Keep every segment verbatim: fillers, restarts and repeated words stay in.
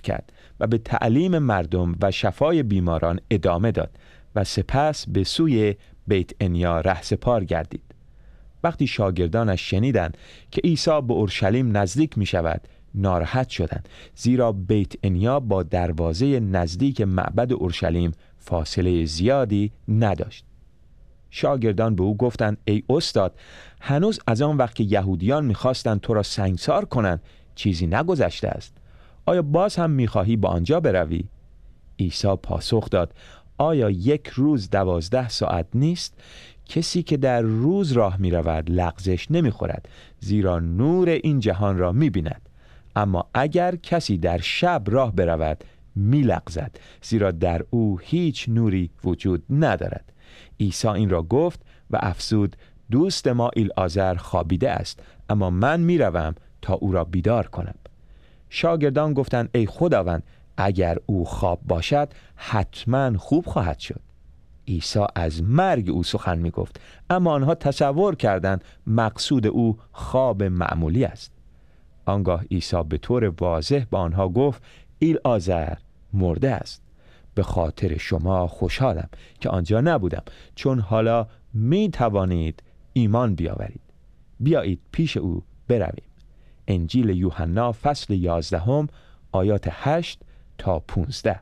کرد و به تعلیم مردم و شفای بیماران ادامه داد و سپس به سوی بیت عنیا رهسپار گردید. وقتی شاگردانش شنیدند که عیسی به اورشلیم نزدیک می شود، ناراحت شدند، زیرا بیت عنیا با دروازه نزدیک معبد اورشلیم فاصله زیادی نداشت. شاگردان به او گفتند: ای استاد، هنوز از آن وقت که یهودیان می‌خواستند تو را سنگسار کنند چیزی نگذشته است. آیا باز هم می‌خواهی به آنجا بروی؟ عیسی پاسخ داد: آیا یک روز دوازده ساعت نیست؟ کسی که در روز راه می‌رود لغزش نمی‌خورد، زیرا نور این جهان را می‌بیند. اما اگر کسی در شب راه برود می‌لغزد، زیرا در او هیچ نوری وجود ندارد. عیسی این را گفت و افزود: دوست ما ایلعازر خوابیده است، اما من میروم تا او را بیدار کنم. شاگردان گفتند: ای خداوند، اگر او خواب باشد حتما خوب خواهد شد. عیسی از مرگ او سخن می گفت، اما آنها تصور کردند مقصود او خواب معمولی است. آنگاه عیسی به طور واضح به آنها گفت: ایلعازر مرده است. به خاطر شما خوشحالم که آنجا نبودم، چون حالا می توانید ایمان بیاورید. بیایید پیش او برویم. انجیل یوحنا فصل یازدهم آیات هشت تا پانزده.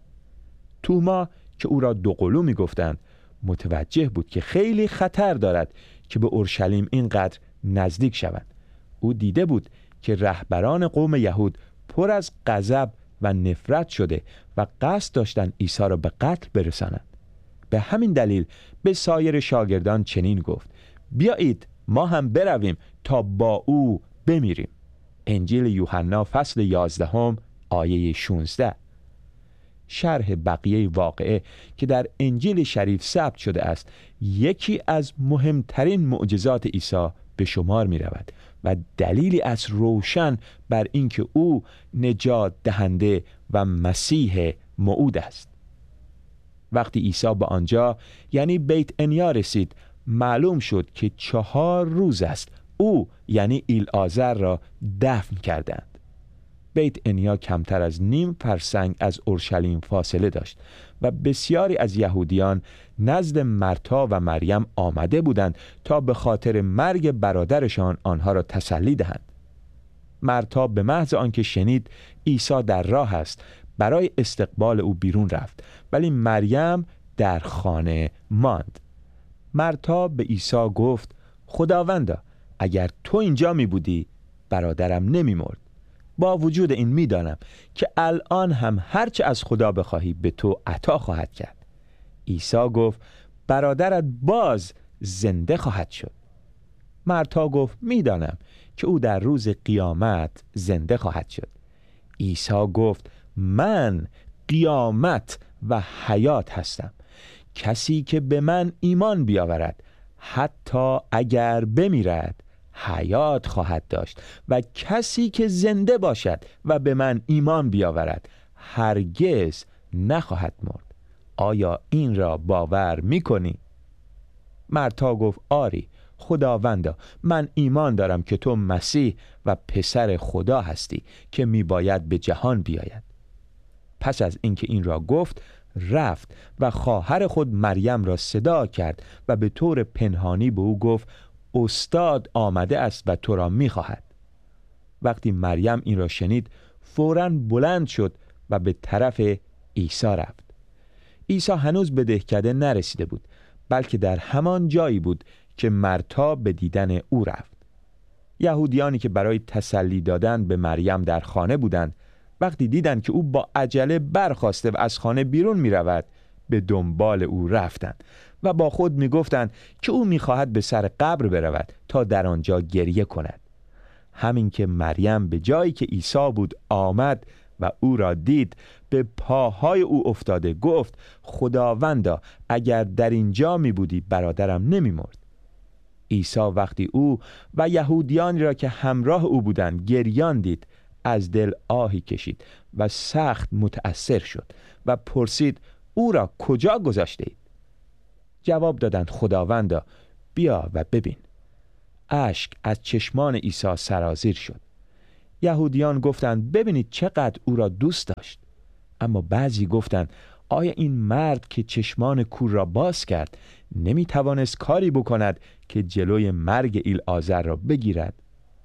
توما که او را دوقلو می گفتند متوجه بود که خیلی خطر دارد که به اورشلیم اینقدر نزدیک شوند. او دیده بود که رهبران قوم یهود پر از غضب و نفرت شده و قصد داشتند عیسی را به قتل برسانند. به همین دلیل به سایر شاگردان چنین گفت: بیایید ما هم برویم تا با او بمیریم. انجیل یوحنا فصل یازدهم آیه شانزده. شرح بقیه واقعه که در انجیل شریف ثبت شده است یکی از مهمترین معجزات عیسی به شمار می رود و دلیلی از روشن بر اینکه او نجات دهنده و مسیح موعود است. وقتی عیسی به آنجا یعنی بیت عنیا رسید، معلوم شد که چهار روز است او یعنی ایلعازر را دفن کردند. بیت عنیا کمتر از نیم فرسنگ از اورشلیم فاصله داشت و بسیاری از یهودیان نزد مرتا و مریم آمده بودند تا به خاطر مرگ برادرشان آنها را تسلی دهند. مرتا به محض آنکه شنید عیسی در راه است برای استقبال او بیرون رفت، ولی مریم در خانه ماند. مرتا به عیسی گفت: خداوندا، اگر تو اینجا می بودی برادرم نمی مرد. با وجود این می دانم که الان هم هرچه از خدا بخواهی به تو عطا خواهد کرد. عیسی گفت: برادرت باز زنده خواهد شد. مرتا گفت: می دانم که او در روز قیامت زنده خواهد شد. عیسی گفت: من قیامت و حیات هستم. کسی که به من ایمان بیاورد حتی اگر بمیرد حیات خواهد داشت، و کسی که زنده باشد و به من ایمان بیاورد هرگز نخواهد مرد. آیا این را باور می‌کنی؟ مرتا گفت: آری خداوندا، من ایمان دارم که تو مسیح و پسر خدا هستی که میباید به جهان بیاید. پس از اینکه این را گفت رفت و خواهر خود مریم را صدا کرد و به طور پنهانی به او گفت: استاد آمده است و تو را میخواهد. وقتی مریم این را شنید فوراً بلند شد و به طرف عیسی رفت. عیسی هنوز به دهکده نرسیده بود، بلکه در همان جایی بود که مرتا به دیدن او رفت. یهودیانی که برای تسلی دادن به مریم در خانه بودند، وقتی دیدند که او با عجله برخاسته و از خانه بیرون می رود، به دنبال او رفتند و با خود می گفتند که او می خواهد به سر قبر برود تا در آنجا گریه کند. همین که مریم به جایی که عیسی بود آمد و او را دید، به پاهای او افتاده گفت: خداوندا، اگر در اینجا می بودی برادرم نمی مرد. عیسی وقتی او و یهودیانی را که همراه او بودند گریان دید، از دل آهی کشید و سخت متأثر شد و پرسید: او را کجا گذاشته اید؟ جواب دادند: خداوندا، بیا و ببین. اشک از چشمان عیسی سرازیر شد. یهودیان گفتند ببینید چقدر او را دوست داشت. اما بعضی گفتند آیا این مرد که چشمان کور را باز کرد نمی توانست کاری بکند که جلوی مرگ ایلعازر را بگیرد؟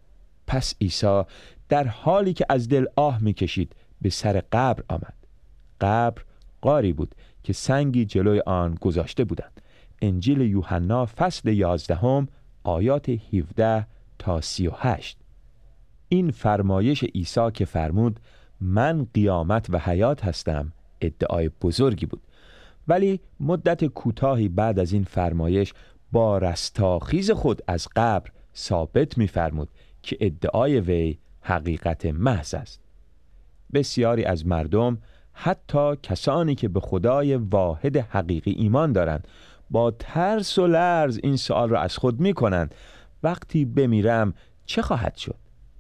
پس عیسی در حالی که از دل آه می کشید به سر قبر آمد. قبر غاری بود که سنگی جلوی آن گذاشته بودند. انجیل یوحنا فصل یازدهم آیات هفده تا سی و هشت. این فرمایش عیسی که فرمود من قیامت و حیات هستم ادعای بزرگی بود، ولی مدت کوتاهی بعد از این فرمایش با رستاخیز خود از قبر ثابت می‌فرمود که ادعای وی حقیقت محض است. بسیاری از مردم، حتی کسانی که به خدای واحد حقیقی ایمان دارند، با ترس و لرز این سوال را از خود می‌کنند وقتی بمیرم چه خواهد شد؟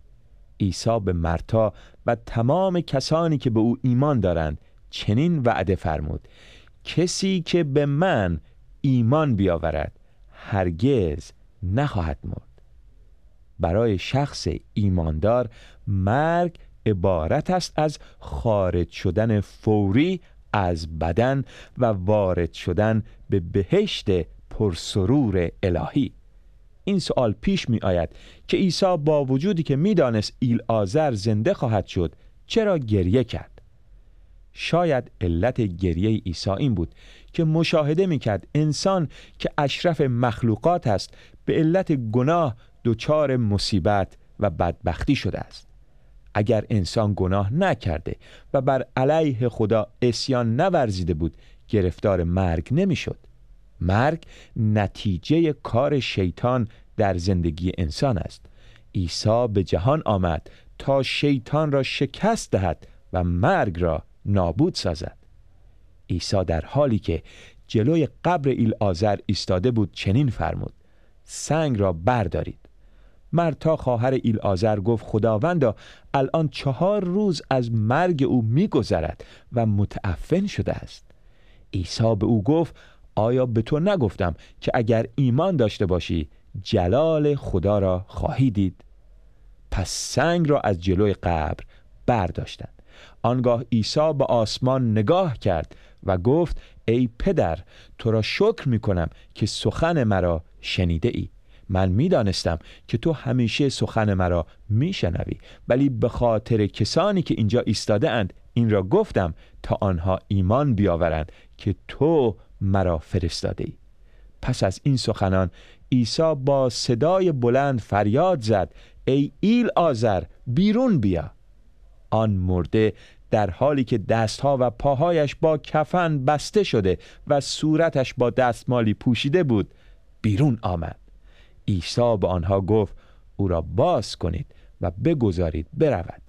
عیسی به مرتا و تمام کسانی که به او ایمان دارند چنین وعده فرمود کسی که به من ایمان بیاورد هرگز نخواهد مرد. برای شخص ایماندار مرگ عبارت است از خارج شدن فوری از بدن و وارد شدن به بهشت پرسرور الهی. این سوال پیش می آید که عیسی با وجودی که می دانست ایلعازر زنده خواهد شد چرا گریه کرد؟ شاید علت گریه عیسی این بود که مشاهده می کرد انسان که اشرف مخلوقات است به علت گناه دچار مصیبت و بدبختی شده است. اگر انسان گناه نکرده و بر علیه خدا عصیان نورزیده بود گرفتار مرگ نمی شد. مرگ نتیجه کار شیطان در زندگی انسان است. عیسی به جهان آمد تا شیطان را شکست دهد و مرگ را نابود سازد. عیسی در حالی که جلوی قبر ایلعازر ایستاده بود چنین فرمود سنگ را بردارید. مرتا خواهر ایلعازر گفت خداوندا الان چهار روز از مرگ او می‌گذرد و متعفن شده است. عیسی به او گفت آیا به تو نگفتم که اگر ایمان داشته باشی جلال خدا را خواهی دید؟ پس سنگ را از جلوی قبر برداشتند. آنگاه عیسی به آسمان نگاه کرد و گفت ای پدر تو را شکر می کنم که سخن مرا شنیده ای. من می دانستم که تو همیشه سخن مرا می شنوی، ولی به خاطر کسانی که اینجا ایستاده اند این را گفتم تا آنها ایمان بیاورند که تو مرا فرستاده ای. پس از این سخنان عیسی با صدای بلند فریاد زد ای ایلعازر بیرون بیا. آن مرده در حالی که دستها و پاهایش با کفن بسته شده و صورتش با دستمالی پوشیده بود بیرون آمد. عیسی به آنها گفت او را باز کنید و بگذارید برود.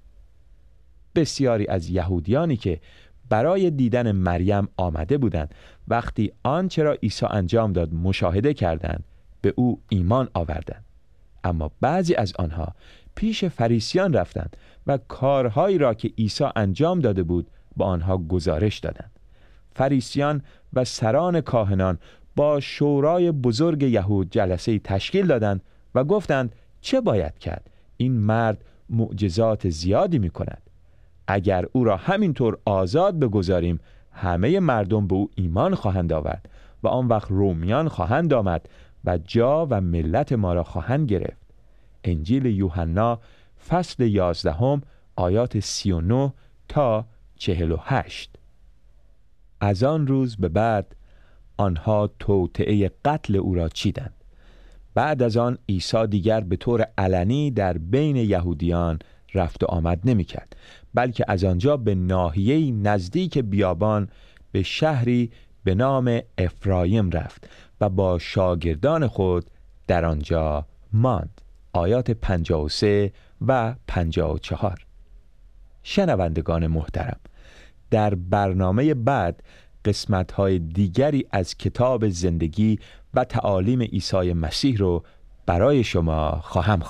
بسیاری از یهودیانی که برای دیدن مریم آمده بودند وقتی آنچه را عیسی انجام داد مشاهده کردند به او ایمان آوردند. اما بعضی از آنها پیش فریسیان رفتند و کارهایی را که عیسی انجام داده بود با آنها گزارش دادند. فریسیان و سران کاهنان با شورای بزرگ یهود جلسه تشکیل دادند و گفتند چه باید کرد؟ این مرد معجزات زیادی می کند. اگر او را همینطور آزاد بگذاریم همه مردم به او ایمان خواهند آورد و آن وقت رومیان خواهند آمد و جا و ملت ما را خواهند گرفت. انجیل یوحنا فصل یازدهم آیات سی و نه تا چهل و هشت. از آن روز به بعد آنها توطئه قتل او را چیدند. بعد از آن عیسی دیگر به طور علنی در بین یهودیان رفت و آمد نمی کرد، بلکه از آنجا به ناحیه‌ای نزدیک بیابان به شهری به نام افرایم رفت و با شاگردان خود در آنجا ماند. آیات پنجاه و سه و پنجاه و چهار. شنوندگان محترم، در برنامه بعد قسمت‌های دیگری از کتاب زندگی و تعالیم عیسی مسیح رو برای شما خواهم خواند.